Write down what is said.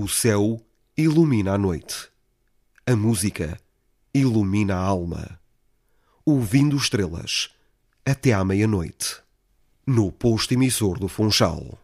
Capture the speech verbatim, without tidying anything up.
O céu ilumina a noite. A música ilumina a alma. Ouvindo estrelas até à meia-noite. No posto emissor do Funchal.